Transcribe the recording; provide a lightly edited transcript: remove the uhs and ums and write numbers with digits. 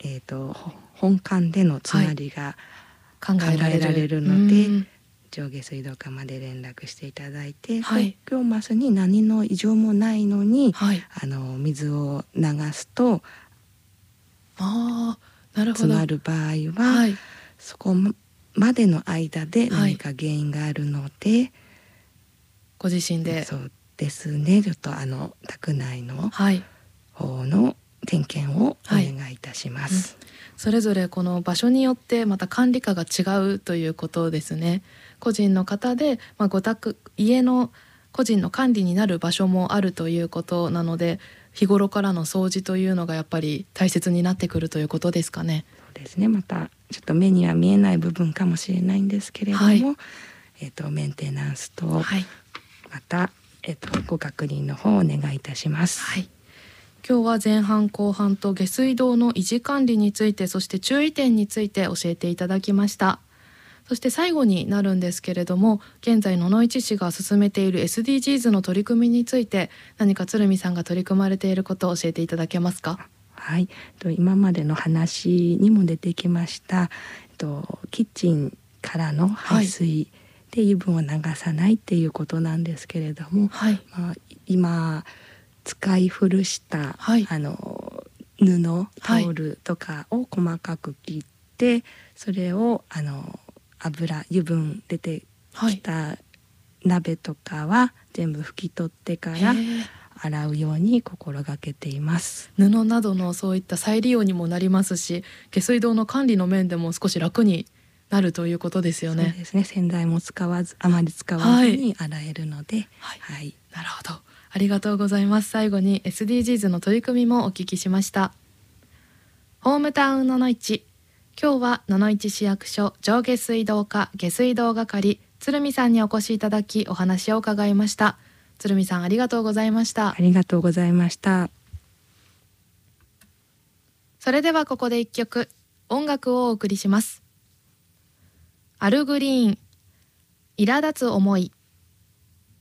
本館でのつなりが考えられるので、上下水道課まで連絡していただいて、東京マスに何の異常もないのに、水を流すと詰まる場合は、そこまでの間で何か原因があるので、 ご自身でそうですね、ちょっと宅内の方の点検をお願いいたします。 それぞれこの場所によってまた管理課が違うということですね。個人の方で、ご宅家の個人の管理になる場所もあるということなので、日頃からの掃除というのがやっぱり大切になってくるということですかね。 そうですね、またちょっと目には見えない部分かもしれないんですけれども、メンテナンスと、また、ご確認の方をお願いいたします。 今日は前半後半と下水道の維持管理について、そして注意点について教えていただきました。そして最後になるんですけれども、現在野々市市が進めている SDGs の取り組みについて、何か鶴見さんが取り組まれていることを教えていただけますか？ はい、今までの話にも出てきました、キッチンからの排水で油分を流さないっていうことなんですけれども、今使い古した、布タオルとかを細かく切って、それを油分出てきた鍋とかは全部拭き取ってから洗うように心がけています。 布などのそういった再利用にもなりますし、下水道の管理の面でも少し楽になるということですよね。 そうですね、洗剤もあまり使わずに洗えるので、 なるほど、ありがとうございます。最後に SDGs の取り組みもお聞きしました。ホームタウン野々市、今日は野々市市役所上下水道課下水道係鶴見さんにお越しいただき、お話を伺いました。鶴見さん、ありがとうございました。 ありがとうございました。 それではここで一曲音楽をお送りします。アルグリーン、苛立つ思い。